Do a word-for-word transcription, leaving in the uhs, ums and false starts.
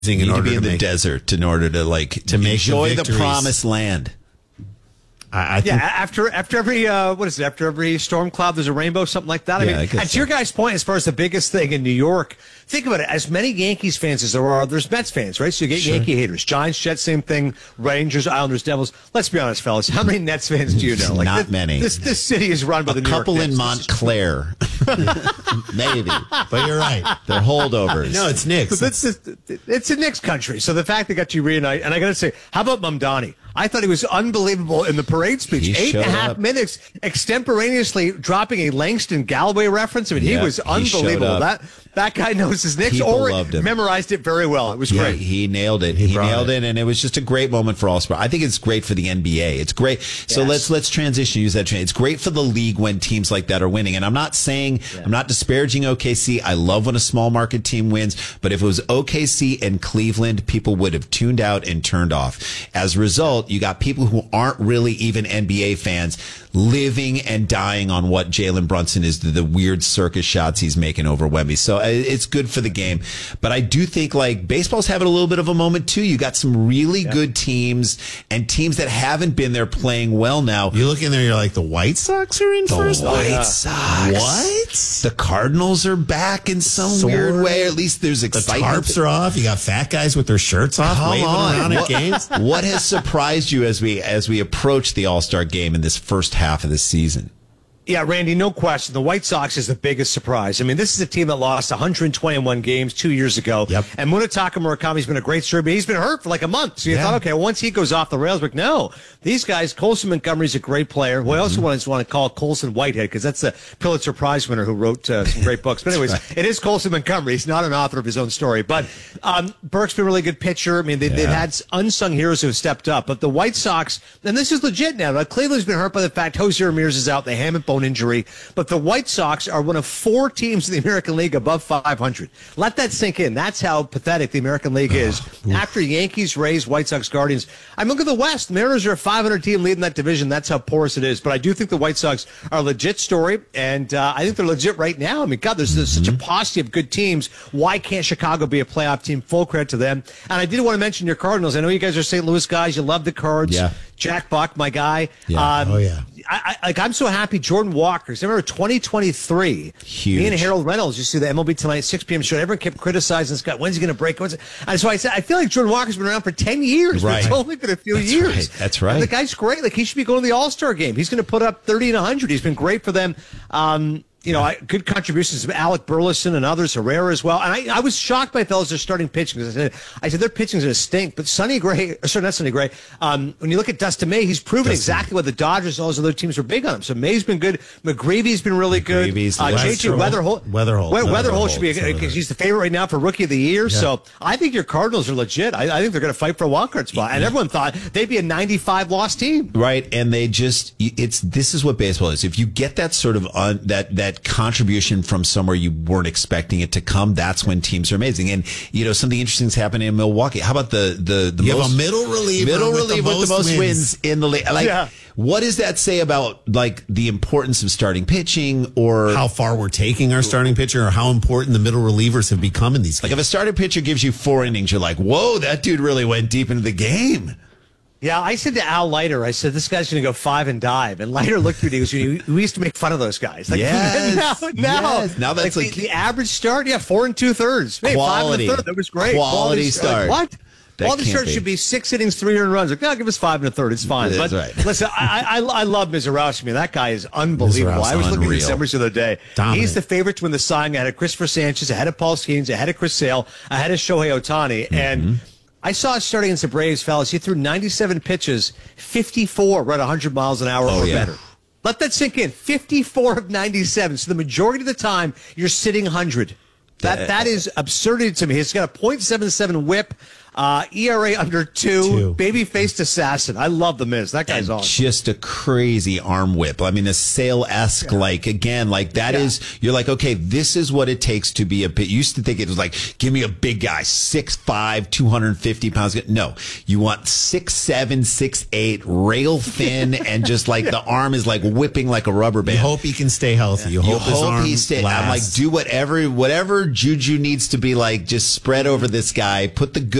in need to order be in to the make, desert in order to like to make enjoy the, the victories. promised land. I, I think Yeah, after after every uh, what is it? After every storm cloud, there's a rainbow, something like that. I Yeah, mean, I guess and to so. your guys' point, as far as the biggest thing in New York, think about it. As many Yankees fans as there are, there's Mets fans, right? So you get Sure. Yankee haters, Giants, Jets, same thing. Rangers, Islanders, Devils. Let's be honest, fellas. How many Nets fans do you know? Like, Not this, many. This this city is run by A the New York couple in Knicks. This is- Montclair, maybe. but you're right. They're holdovers. No, it's Knicks. So that's just, it's a Knicks country. So the fact they got you reunite, and I got to say, how about Mamdani? I thought he was unbelievable in the parade speech. He Eight and a showed half up. minutes extemporaneously dropping a Langston Galloway reference. I mean, he Yeah, was he showed unbelievable. up. That that guy knows his Knicks, People or loved him. memorized it very well. It was Yeah, great. he nailed it. He, He brought nailed it. it. and it was just a great moment for all sports. I think it's great for the N B A. It's great. So Yes. let's let's transition. Use that. Tra- it's great for the league when teams like that are winning. And I'm not saying I'm not disparaging O K C. I love when a small market team wins. But if it was O K C and Cleveland, people would have tuned out and turned off. As a result, you got people who aren't really even N B A fans living and dying on what Jalen Brunson is, the, the weird circus shots he's making over Wemby. So uh, it's good for the game. But I do think like baseball's having a little bit of a moment too. You got some really good teams and teams that haven't been there playing well now. You look in there, you're like, the White Sox are in The first. White yeah. Sox. What? The Cardinals are back in some Sort weird of. way. At least there's The excitement. tarps are off. You got fat guys with their shirts off, Come waving on. around at What- games. What has surprised you as we as we approach the All-Star game in this first half of the season? Yeah, Randy, no question. The White Sox is the biggest surprise. I mean, this is a team that lost one hundred twenty-one games two years ago. Yep. And Munetaka Murakami's been a great story, but he's been hurt for like a month. So you Yeah. thought, okay, once he goes off the rails, but no, these guys, Colson Montgomery's a great player. Well, I also want to, want to call Colson Whitehead because that's the Pulitzer Prize winner who wrote uh, some great books. But anyways, it is Colson Montgomery. He's not an author of his own story. But um, Burke's been a really good pitcher. I mean, they, they've had unsung heroes who have stepped up. But the White Sox, and this is legit now. Now, Cleveland's been hurt by the fact Jose Ramirez is out, the ham and bone injury. But the White Sox are one of four teams in the American League above five hundred. Let that sink in. That's how pathetic the American League is. After Yankees, Rays, White Sox, Guardians. I mean, look at the West. The Mariners are a five hundred team leading that division. That's how porous it is. But I do think the White Sox are a legit story, and uh, I think they're legit right now. I mean, God, there's, there's such a paucity of good teams. Why can't Chicago be a playoff team? Full credit to them. And I did want to mention your Cardinals. I know you guys are Saint Louis guys. You love the Cards. Yeah. Jack Buck, my guy. Yeah. Um, Oh, yeah. I, I, like I'm so happy Jordan Walker. 'Cause I remember twenty twenty-three. Huge. Me and Harold Reynolds used to do the M L B Tonight six p.m. show. Everyone kept criticizing this guy. When's he going to break? When's it? And so I said, I feel like Jordan Walker's been around for ten years. Right. It's only been a few That's years. right. That's right. And the guy's great. Like he should be going to the All Star game. He's going to put up thirty and one hundred. He's been great for them. Um, you know, I, good contributions of Alec Burleson and others, Herrera as well. And I, I was shocked by fellas they're starting pitching because I said, I said their pitching's going to stink. But Sonny Gray, or sorry, not Sonny Gray. Um, when you look at Dustin May, he's proven Dustin. exactly what the Dodgers and all those other teams are big on him. So May's been good. McGreevy's been really good. McGreevy's Uh, J J Weatherholt. Weatherholt. Weatherholt. Weatherholt, Weatherholt. should be Weatherholt. because he's the favorite right now for Rookie of the Year. Yeah. So I think your Cardinals are legit. I, I think they're going to fight for a wild card spot. And everyone thought they'd be a ninety-five loss team. Right, and they just it's this is what baseball is. If you get that sort of un, that that contribution from somewhere you weren't expecting it to come, that's when teams are amazing. And you know something interesting is happening in Milwaukee. How about the the the You most, have a middle reliever middle with the reliever with the most most wins, wins. in the league? Like, Yeah. what does that say about like the importance of starting pitching or How far we're taking our starting pitcher, or how important the middle relievers have become in these like games. if a starting pitcher gives you four innings, you're like, whoa, that dude really went deep into the game. Yeah, I said to Al Leiter, I said, this guy's going to go five and dive. And Leiter looked at me and he goes, we used to make fun of those guys. Like, Yes, now, now, yes. Now that's the- like- the, average start. Yeah, four and two thirds. Hey, Quality. Five and a third. That was great. Quality Like, start. what? That Quality can't start be. should be six innings, three earned runs. Like, no, give us five and a third. It's fine. That's but right. listen, I, I, I love Mizorowski. Man, that guy is unbelievable. Mizorowski's I was looking at unreal. his numbers the other day. Dominant. He's the favorite to win the Cy Young ahead of Christopher Sanchez, ahead of Paul Skeens, ahead of Chris Sale, ahead of Shohei Ohtani. Mm-hmm. And I saw it starting against the Braves, fellas. He threw ninety-seven pitches, fifty-four were at one hundred miles an hour Oh, or yeah. better. Let that sink in. fifty-four of ninety-seven. So the majority of the time, you're sitting one hundred. That That is absurdity to me. He's got a point seven seven whip. Uh, E R A under two, Two. baby-faced assassin. I love the Miz. That guy's And on. just a crazy arm whip. I mean, a Sale-esque, like, again, like that Yeah. is, you're like, okay, this is what it takes to be a bit. You used to think it was like, give me a big guy, six five, two hundred fifty pounds. No, you want six seven, six eight, rail thin, and just like the arm is like whipping like a rubber band. You hope he can stay healthy. You You hope, his hope arm he stay. I'm like, lasts. do whatever, whatever juju needs to be like, just spread over this guy, put the good